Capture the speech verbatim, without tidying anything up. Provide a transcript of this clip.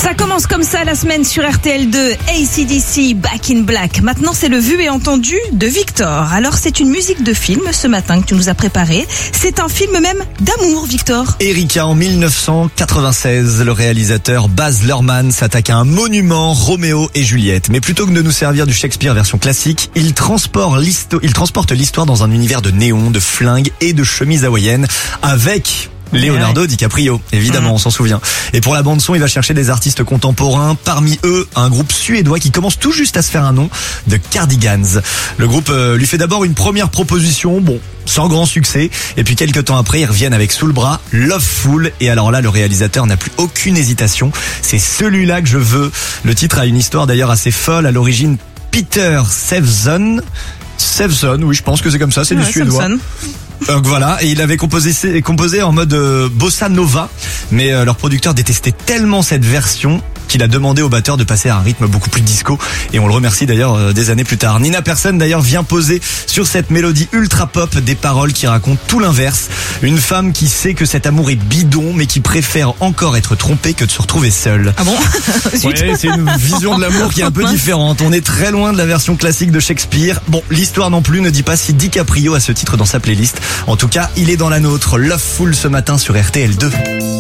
Ça commence comme ça la semaine sur R T L deux, A C D C, Back in Black. Maintenant, c'est le vu et entendu de Victor. Alors, c'est une musique de film ce matin que tu nous as préparé. C'est un film même d'amour, Victor. Erika, en mille neuf cent quatre-vingt-seize, le réalisateur Baz Luhrmann s'attaque à un monument, Roméo et Juliette. Mais plutôt que de nous servir du Shakespeare version classique, il transporte l'histoire, il transporte l'histoire dans un univers de néon, de flingues et de chemises hawaïennes avec Leonardo ouais. DiCaprio, évidemment, mmh. on s'en souvient. Et pour la bande son, il va chercher des artistes contemporains. Parmi eux, un groupe suédois qui commence tout juste à se faire un nom, The Cardigans. Le groupe euh, lui fait d'abord une première proposition, bon, sans grand succès. Et puis quelques temps après, ils reviennent avec sous le bras Loveful. Et alors là, le réalisateur n'a plus aucune hésitation. C'est celui-là que je veux. Le titre a une histoire d'ailleurs assez folle. À l'origine, Peter Sevson. Sevson, oui, je pense que c'est comme ça, c'est ouais, du suédois. Sevson. Donc voilà, et il avait composé composé en mode euh, bossa nova, mais euh, leur producteur détestait tellement cette version qu'il a demandé au batteur de passer à un rythme beaucoup plus disco, et on le remercie d'ailleurs euh, des années plus tard. Nina Persson d'ailleurs vient poser sur cette mélodie ultra pop des paroles qui racontent tout l'inverse. Une femme qui sait que cet amour est bidon, mais qui préfère encore être trompée que de se retrouver seule. Ah bon? Ouais, c'est une vision de l'amour qui est un peu différente. On est très loin de la version classique de Shakespeare. Bon, l'histoire non plus ne dit pas si DiCaprio a ce titre dans sa playlist. En tout cas, il est dans la nôtre. Loveful ce matin sur R T L deux.